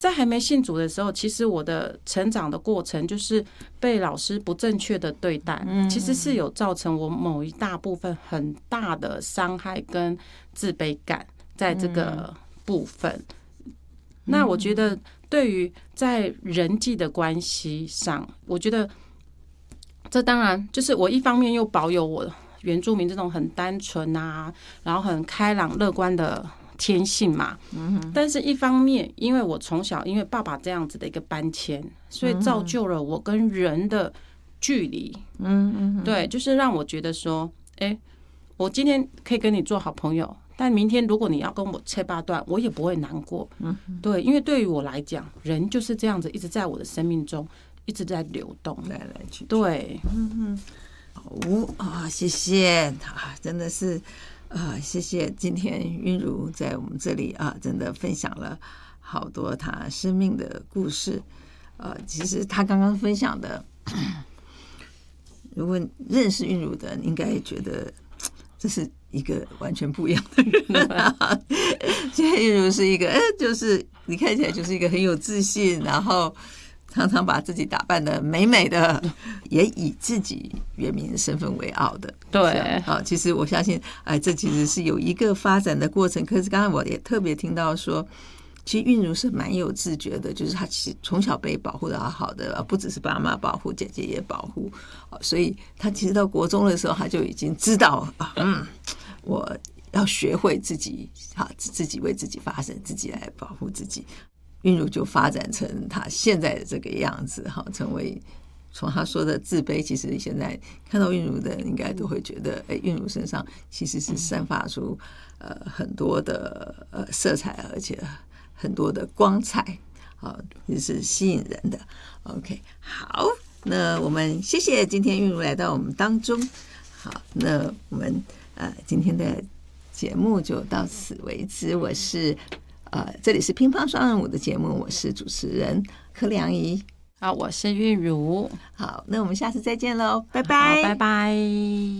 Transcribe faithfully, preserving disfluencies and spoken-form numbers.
在还没信主的时候，其实我的成长的过程就是被老师不正确的对待，其实是有造成我某一大部分很大的伤害跟自卑感在这个部分。那我觉得对于在人际的关系上，我觉得这当然就是我一方面又保有我原住民这种很单纯啊，然后很开朗乐观的天性嘛，但是一方面，因为我从小因为爸爸这样子的一个搬迁，所以造就了我跟人的距离。嗯嗯，对，就是让我觉得说，哎、欸，我今天可以跟你做好朋友，但明天如果你要跟我切八段，我也不会难过。嗯，对，因为对于我来讲，人就是这样子，一直在我的生命中一直在流动， 来来去去。 对， 嗯嗯，好啊，谢谢啊，真的是。啊、呃，谢谢今天韵如在我们这里啊，真的分享了好多她生命的故事。呃，其实她刚刚分享的，如果认识韵如的，应该觉得这是一个完全不一样的人、啊。现在韵如是一个，就是你看起来就是一个很有自信，然后常常把自己打扮得美美的，也以自己原民身份为傲的。 对， 啊，其实我相信，哎，这其实是有一个发展的过程。可是刚才我也特别听到说，其实韵如是蛮有自觉的，就是她其实从小被保护的好好的，不只是爸妈保护，姐姐也保护，所以她其实到国中的时候，她就已经知道啊，嗯，我要学会自己，啊，自己为自己发声，自己来保护自己。韵如就发展成她现在的这个样子，哈，成为从她说的自卑，其实现在看到韵如的人应该都会觉得，哎，韵如身上其实是散发出呃很多的呃色彩，而且很多的光彩，啊，也是吸引人的。OK， 好，那我们谢谢今天韵如来到我们当中。好，那我们呃今天的节目就到此为止。我是。呃，这里是乒乓双人舞的节目，我是主持人柯良仪。 好，我是韵如。 好，那我们下次再见喽，拜拜， 拜拜。